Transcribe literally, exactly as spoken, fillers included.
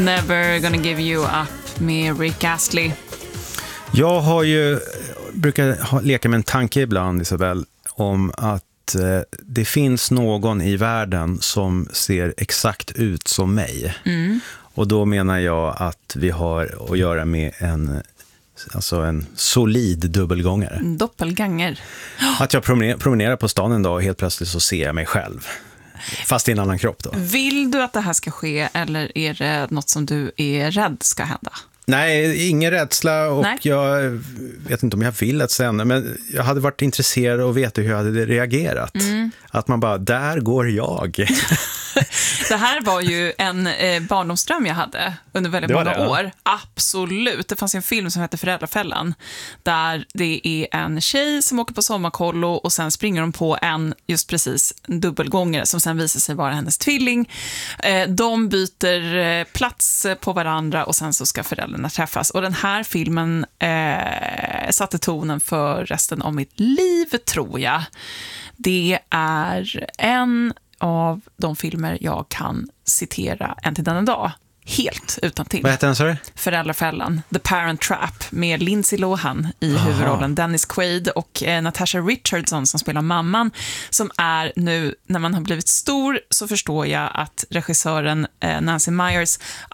Never gonna give you up med Rick Astley. Jag har ju, brukar ha, leka med en tanke ibland, Isabel, om att eh, det finns någon i världen som ser exakt ut som mig. Mm. Och då menar jag att vi har att göra med en, alltså en solid dubbelgångare. Doppelganger. Att jag promenerar, promenerar på stan en dag och helt plötsligt så ser jag mig själv. Fast i en annan kropp då. Vill du att det här ska ske eller är det något som du är rädd ska hända? Nej, ingen rädsla och Nej. Jag vet inte om jag vill att det ska hända, men jag hade varit intresserad och veta hur jag hade reagerat. Mm. Att man bara, där går jag. Det här var ju en eh, barndomsdröm jag hade under väldigt många det, år. Ja. Absolut. Det fanns en film som heter Föräldrafällan där det är en tjej som åker på sommarkollo och sen springer de på en, just precis, en dubbelgångare som sen visar sig vara hennes tvilling. Eh, de byter eh, plats på varandra och sen så ska föräldrarna träffas. Och den här filmen eh, satte tonen för resten av mitt liv, tror jag. Det är en av de filmer jag kan citera än till denna dag. Helt utan till. Vad heter den, sorry? Föräldrafällan, The Parent Trap, med Lindsay Lohan i Aha. huvudrollen, Dennis Quaid och eh, Natasha Richardson som spelar mamman, som är nu, när man har blivit stor så förstår jag att regissören eh, Nancy Meyers